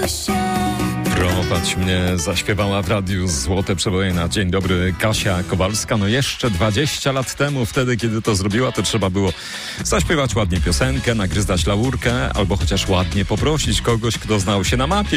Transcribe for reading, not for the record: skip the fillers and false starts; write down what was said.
Prowadź mnie zaśpiewała w radiu Złote Przeboje na Dzień Dobry Kasia Kowalska. No jeszcze 20 lat temu, wtedy kiedy to zrobiła, to trzeba było zaśpiewać ładnie piosenkę, nagryzać laurkę, albo chociaż ładnie poprosić kogoś, kto znał się na mapie